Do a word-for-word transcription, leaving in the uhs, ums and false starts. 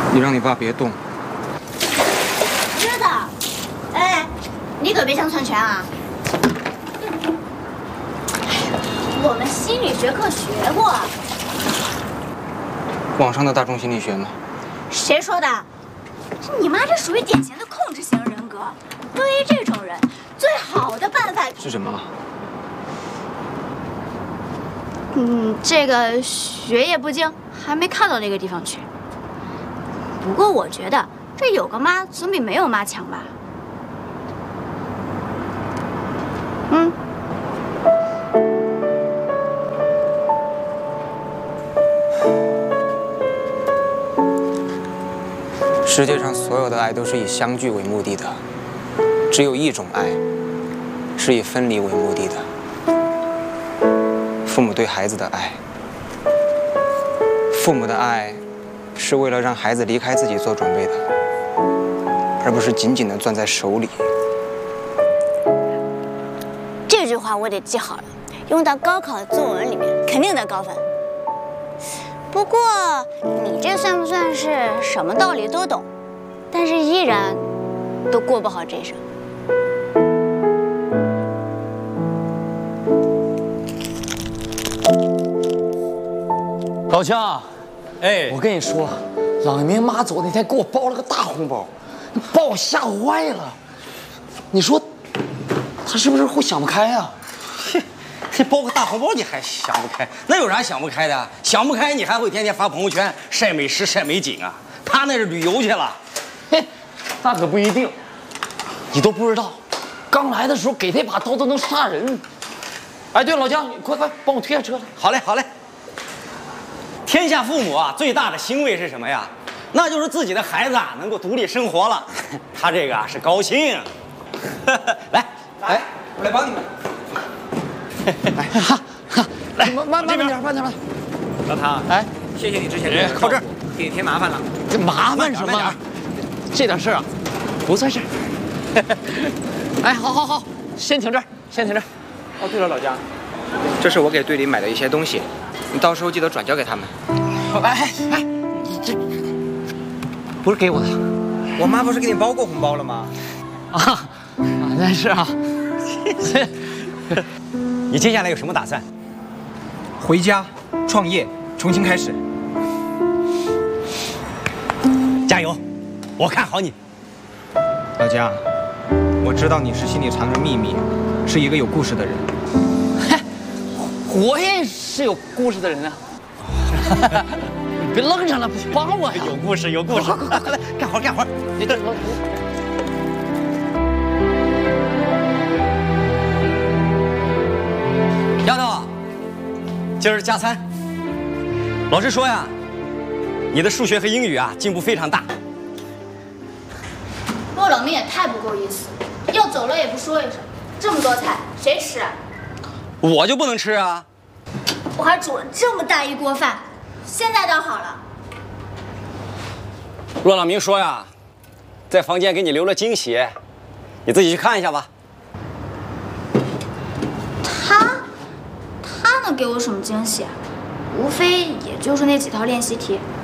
你让你爸别动。 知道。哎，你可别想篡权啊！我们心理学课学过。 网上的大众心理学吗？ 谁说的？你妈这属于典型的控制型人格。对于这种人，最好的办法是什么？ 嗯，这个学业不精，还没看到那个地方去。不过我觉得这有个妈总比没有妈强吧。嗯。 世界上所有的爱都是以相聚为目的的，只有一种爱是以分离为目的的。父母对孩子的爱，父母的爱是为了让孩子离开自己做准备的，而不是紧紧地攥在手里。 这句话我得记好了，用到高考的作文里面，肯定得高分。不过你这算不算是什么道理都懂，但是依然都过不好这一生？ 老姜，哎，我跟你说，朗明妈走那天给我包了个大红包，把我吓坏了。你说，他是不是会想不开呀？ 这包个大红包你还想不开？那有啥想不开的？想不开你还会天天发朋友圈晒美食晒美景啊？他那是旅游去了。 嘿，那可不一定。你都不知道，刚来的时候给他一把刀都能杀人。哎，对，老姜，快快帮我推下车来。 好嘞，好嘞。天下父母啊，最大的欣慰是什么呀？那就是自己的孩子啊能够独立生活了。他这个啊是高兴。来， 来，我来帮你们。 来，哈哈，来，慢慢慢点，慢点来。 老唐， 哎， 谢谢你之前哎靠这儿， 给你添麻烦了。 这麻烦什么？这点事啊，不算事。哎，好好好，先停这儿，先停这儿。 哦，对了，老姜，这是我给队里买的一些东西，你到时候记得转交给他们。 哎哎，你这不是给我的？ 我妈不是给你包过红包了吗？ 啊啊，那是啊。 你接下来有什么打算？ 回家创业，重新开始。 加油，我看好你。 老姜，我知道你是心里藏着秘密，是一个有故事的人。 嘿，我也是有故事的人啊！你别愣着了，帮我呀！ 有故事，有故事。来来，干活干活。你这。丫头，今儿加餐。老师说呀，你的数学和英语啊进步非常大。 骆老明也太不够意思，要走了也不说一声。这么多菜，谁吃啊？ 我就不能吃啊？ 我还煮了这么大一锅饭，现在倒好了。 骆老明说呀，在房间给你留了惊喜，你自己去看一下吧。 他，他能给我什么惊喜啊？无非也就是那几套练习题。